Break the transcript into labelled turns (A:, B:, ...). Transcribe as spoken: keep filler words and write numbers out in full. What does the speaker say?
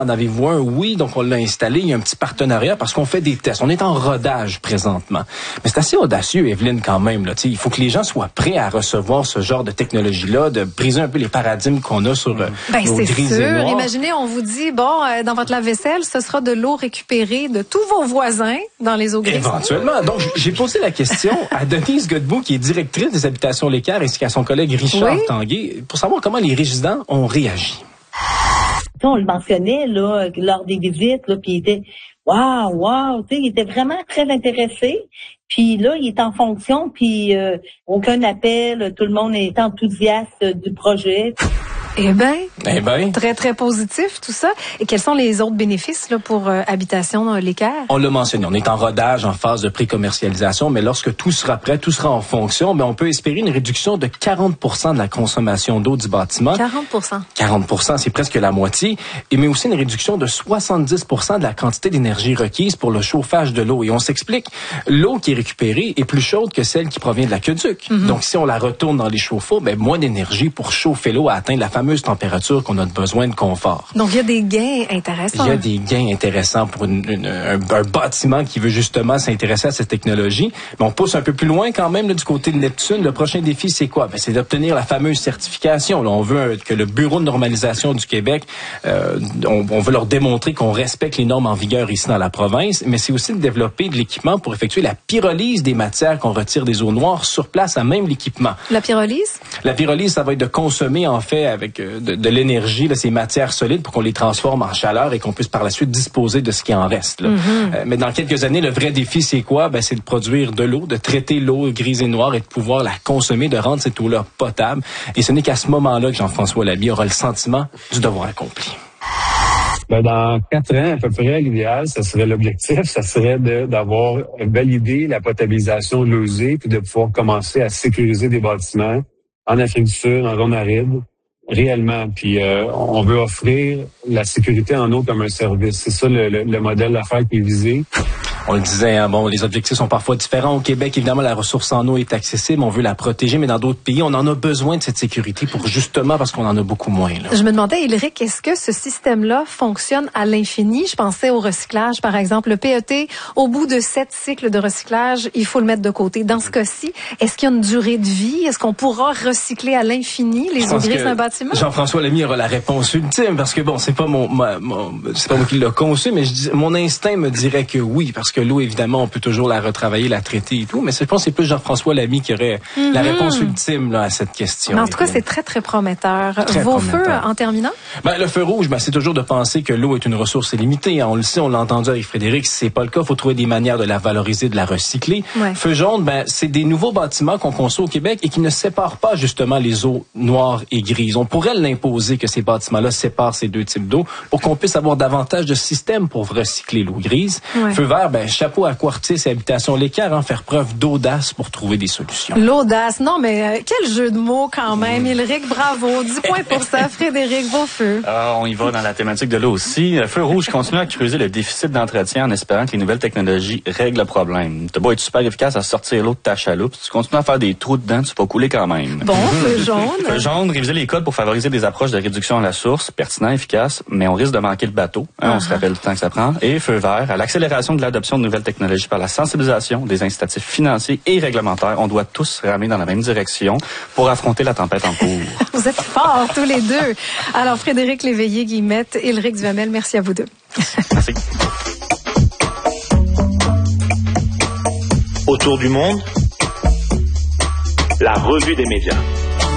A: En avez-vous un? Oui, donc on l'a installé. Il y a un petit partenariat parce qu'on fait des tests. On est en rodage présentement. Mais c'est assez audacieux, Evelyne, quand même. Là. Il faut que les gens soient prêts à recevoir ce genre de technologie-là, de briser un peu les paradigmes qu'on a sur euh,
B: ben,
A: nos grises et noirs.
B: Imaginez, on vous dit, bon, euh, dans votre lave-vaisselle, ce sera de l'eau récupérée de tous vos voisins dans les eaux grises.
A: Éventuellement. Donc, j'ai posé la question à Denise Godbout, qui est directrice des habitations L'Équerre, ainsi qu'à son collègue Richard oui. Tanguay, pour savoir comment les résidents ont réagi.
C: On le mentionnait là lors des visites, là, puis il était waouh, waouh, tu sais, il était vraiment très intéressé. Puis là, il est en fonction, puis euh, aucun appel, tout le monde est enthousiaste du projet.
B: Eh bien,
A: eh ben.
B: très, très positif, tout ça. Et quels sont les autres bénéfices là, pour euh, Habitation dans L'Équerre?
A: On l'a mentionné, on est en rodage, en phase de pré-commercialisation, mais lorsque tout sera prêt, tout sera en fonction, ben on peut espérer une réduction de quarante pour cent de la consommation d'eau du bâtiment.
B: quarante pour cent
A: quarante pour cent, c'est presque la moitié. Et mais aussi une réduction de soixante-dix pour cent de la quantité d'énergie requise pour le chauffage de l'eau. Et on s'explique, l'eau qui est récupérée est plus chaude que celle qui provient de l'aqueduc. Mm-hmm. Donc, si on la retourne dans les chauffe-eau, ben moins d'énergie pour chauffer l'eau à atteindre la fameuse température qu'on a besoin de confort.
B: Donc, il y a des gains intéressants.
A: Il y a des gains intéressants pour une, une, un, un bâtiment qui veut justement s'intéresser à cette technologie. Mais on pousse un peu plus loin quand même là, du côté de Neptune. Le prochain défi, c'est quoi? Ben, c'est d'obtenir la fameuse certification. Là, on veut euh, que le Bureau de normalisation du Québec, euh, on, on veut leur démontrer qu'on respecte les normes en vigueur ici dans la province, mais c'est aussi de développer de l'équipement pour effectuer la pyrolyse des matières qu'on retire des eaux noires sur place à même l'équipement.
B: La pyrolyse? La
A: pyrolyse, ça va être de consommer en fait avec euh, de, de l'énergie, là, ces matières solides pour qu'on les transforme en chaleur et qu'on puisse par la suite disposer de ce qui en reste. Là. Mm-hmm. Euh, mais dans quelques années, le vrai défi, c'est quoi? Ben, c'est de produire de l'eau, de traiter l'eau grise et noire et de pouvoir la consommer, de rendre cette eau-là potable. Et ce n'est qu'à ce moment-là que Jean-François Lamy aura le sentiment du devoir accompli.
D: Ben, dans quatre ans, à peu près, l'idéal, ça serait l'objectif, ça serait de, d'avoir validé la potabilisation de l'eau usée puis de pouvoir commencer à sécuriser des bâtiments en Afrique du Sud, en zone aride, réellement. Puis euh, on veut offrir la sécurité en eau comme un service. C'est ça le, le, le modèle d'affaires qui est visé.
A: On le disait, hein, bon, les objectifs sont parfois différents. Au Québec, évidemment, la ressource en eau est accessible. On veut la protéger, mais dans d'autres pays, on en a besoin de cette sécurité pour justement parce qu'on en a beaucoup moins. Là.
B: Je me demandais, Éric, est-ce que ce système-là fonctionne à l'infini? Je pensais au recyclage, par exemple. Le P E T, au bout de sept cycles de recyclage, il faut le mettre de côté. Dans ce cas-ci, est-ce qu'il y a une durée de vie? Est-ce qu'on pourra recycler à l'infini les eaux grises d'un bâtiment?
A: Jean-François Lamy aura la réponse ultime parce que bon, c'est pas mon, ma, mon c'est pas moi qui l'a conçu, mais je dis, mon instinct me dirait que oui, parce que l'eau, évidemment, on peut toujours la retravailler, la traiter et tout, mais je pense que c'est plus Jean-François Lamy qui aurait mm-hmm. la réponse ultime là, à cette question.
B: Mais en tout cas, c'est très, très prometteur. Très Vos prometteur. Feux, en terminant?
A: Ben, le feu rouge, ben, c'est toujours de penser que l'eau est une ressource illimitée. On le sait, on l'a entendu avec Frédéric, c'est pas le cas. Il faut trouver des manières de la valoriser, de la recycler. Ouais. Feu jaune, ben, c'est des nouveaux bâtiments qu'on conçoit au Québec et qui ne séparent pas justement les eaux noires et grises. On pourrait l'imposer que ces bâtiments-là séparent ces deux types d'eau pour qu'on puisse avoir davantage de systèmes pour recycler l'eau grise. Ouais. Feu vert, ben, chapeau à Quartis et Habitation L'Équerre, en faire preuve d'audace pour trouver des solutions.
B: L'audace, non, mais euh, quel jeu de mots quand même. Éric, bravo. dix points pour ça. Frédéric, vos feux.
E: Alors, on y va dans la thématique de l'eau aussi. Feu rouge continue à creuser le déficit d'entretien en espérant que les nouvelles technologies règlent le problème. T'as beau être super efficace à sortir l'eau de ta chaloupe, si tu continues à faire des trous dedans, tu vas couler quand même.
B: Bon, feu jaune.
E: Feu jaune, réviser les codes pour favoriser des approches de réduction à la source, pertinent, efficace, mais on risque de manquer le bateau. Hein, uh-huh. On se rappelle le temps que ça prend. Et feu vert, à l'accélération de l'adoption de nouvelles technologies par la sensibilisation, des incitatifs financiers et réglementaires. On doit tous ramer dans la même direction pour affronter la tempête en cours.
B: Vous êtes forts tous les deux. Alors, Frédéric Léveillé, Guillemette, Éric Duhamel, merci à vous deux.
E: Merci.
F: Autour du monde, la revue des médias.